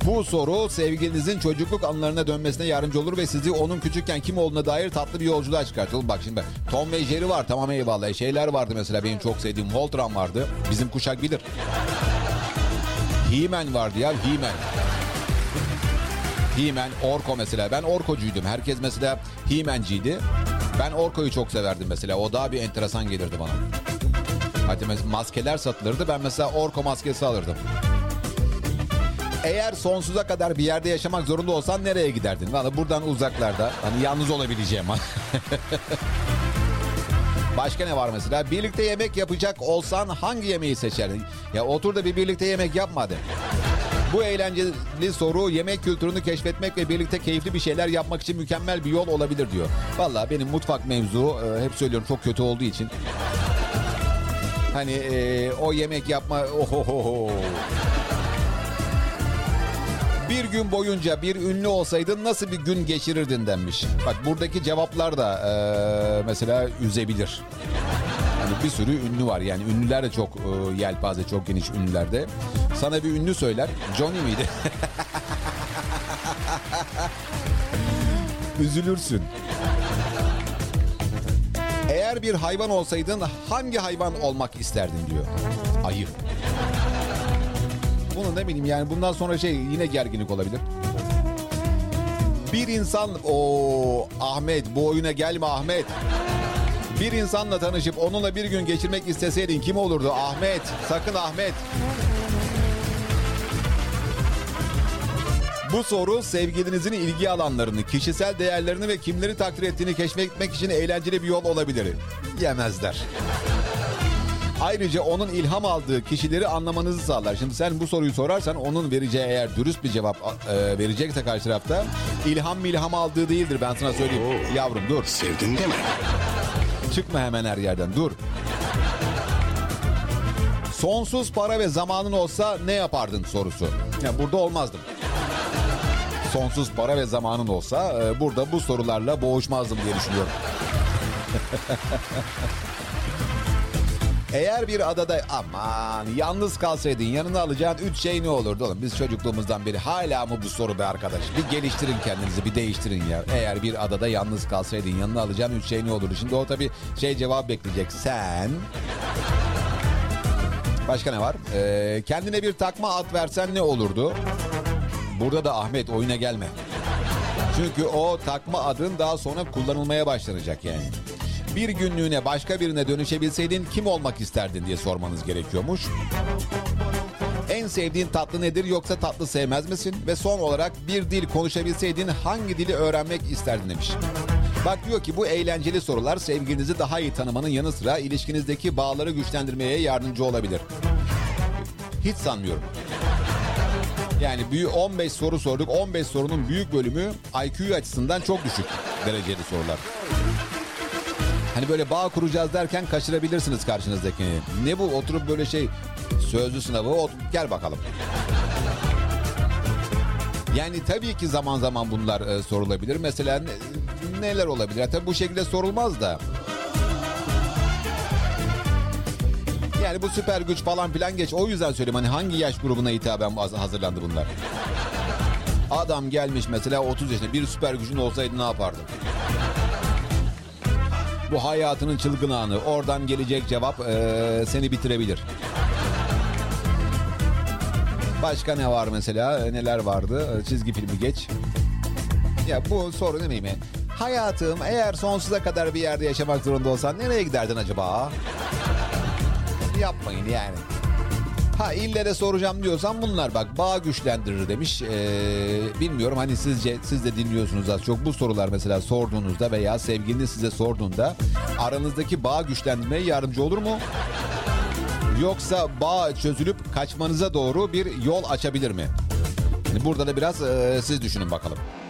Bu soru sevgilinizin çocukluk anılarına dönmesine yardımcı olur ve sizi onun küçükken kim olduğuna dair tatlı bir yolculuğa çıkartır. Bak şimdi Tom ve Jerry var, tamam eyvallah. Şeyler vardı mesela, benim çok sevdiğim Voltron vardı. Bizim kuşak bilir. He-Man vardı ya, He-Man. He-Man, Orko mesela. Ben Orkocuydum. Herkes mesela He-Man'ciydi. Ben Orko'yu çok severdim mesela. O daha bir enteresan gelirdi bana. Hatta maskeler satılırdı. Ben mesela Orko maskesi alırdım. Eğer sonsuza kadar bir yerde yaşamak zorunda olsan nereye giderdin? Valla buradan uzaklarda. Hani yalnız olabileceğim. Başka ne var mesela? Birlikte yemek yapacak olsan hangi yemeği seçerdin? Ya otur da bir birlikte yemek yapma hadi. Bu eğlenceli soru yemek kültürünü keşfetmek ve birlikte keyifli bir şeyler yapmak için mükemmel bir yol olabilir diyor. Valla benim mutfak mevzu hep söylüyorum çok kötü olduğu için. Hani o yemek yapma... Ohohoho. Bir gün boyunca bir ünlü olsaydın nasıl bir gün geçirirdin denmiş. Bak buradaki cevaplar da mesela üzebilir. Hani bir sürü ünlü var yani ünlüler de çok yelpaze, çok geniş ünlülerde. Sana bir ünlü söyler. Johnny miydi? Üzülürsün. Eğer bir hayvan olsaydın hangi hayvan olmak isterdin diyor. Ayı. Bunu ne bileyim yani bundan sonra yine gerginlik olabilir. Bir insan... Ahmet bu oyuna gelme Ahmet. Bir insanla tanışıp onunla bir gün geçirmek isteseydin kim olurdu? Ahmet. Sakın Ahmet. Bu soru sevgilinizin ilgi alanlarını, kişisel değerlerini ve kimleri takdir ettiğini keşfetmek için eğlenceli bir yol olabilir. Yemezler. Ayrıca onun ilham aldığı kişileri anlamanızı sağlar. Şimdi sen bu soruyu sorarsan onun vereceği, eğer dürüst bir cevap verecekse karşı tarafta, ilham aldığı değildir, ben sana söyleyeyim. Yavrum dur. Sevdin deme. Çıkma hemen her yerden, dur. Sonsuz para ve zamanın olsa ne yapardın sorusu. Ya burada olmazdım. Sonsuz para ve zamanın olsa burada bu sorularla boğuşmazdım diye düşünüyorum. Eğer bir adada aman yalnız kalsaydın yanına alacağın 3 şey ne olurdu oğlum? Biz çocukluğumuzdan beri hala mı bu soru be arkadaş? Bir geliştirin kendinizi, bir değiştirin ya. Eğer bir adada yalnız kalsaydın yanına alacağın 3 şey ne olurdu? Şimdi o tabii cevap bekleyecek. Sen... Başka ne var? Kendine bir takma ad versen ne olurdu? Burada da Ahmet oyuna gelme. Çünkü o takma adın daha sonra kullanılmaya başlanacak yani. Bir günlüğüne başka birine dönüşebilseydin kim olmak isterdin diye sormanız gerekiyormuş. En sevdiğin tatlı nedir yoksa tatlı sevmez misin? Ve son olarak bir dil konuşabilseydin hangi dili öğrenmek isterdin demiş. Bak diyor ki bu eğlenceli sorular sevgilinizi daha iyi tanımanın yanı sıra ilişkinizdeki bağları güçlendirmeye yardımcı olabilir. Hiç sanmıyorum. Yani 15 soru sorduk. 15 sorunun büyük bölümü IQ açısından çok düşük dereceli sorular. Hani böyle bağ kuracağız derken kaçırabilirsiniz karşınızdakini. Ne bu oturup böyle sözlü sınavı gel bakalım. Yani tabii ki zaman zaman bunlar sorulabilir. Mesela neler olabilir? Tabii bu şekilde sorulmaz da. Yani bu süper güç falan filan geç. O yüzden söyleyeyim hani hangi yaş grubuna hitaben hazırlandı bunlar? Adam gelmiş mesela 30 yaşında, bir süper gücün olsaydı ne yapardın? Bu hayatının çılgın anı. Oradan gelecek cevap seni bitirebilir. Başka ne var mesela? Neler vardı? Çizgi filmi geç. Ya bu soru ne miyim? Hayatım eğer sonsuza kadar bir yerde yaşamak zorunda olsan nereye giderdin acaba? Yapmayın yani. Ha ille de soracağım diyorsan bunlar bak bağ güçlendirir demiş. Bilmiyorum hani siz de dinliyorsunuz az çok bu sorular mesela sorduğunuzda veya sevgiliniz size sorduğunda aranızdaki bağ güçlendirmeye yardımcı olur mu? Yoksa bağ çözülüp kaçmanıza doğru bir yol açabilir mi? Yani burada da biraz siz düşünün bakalım.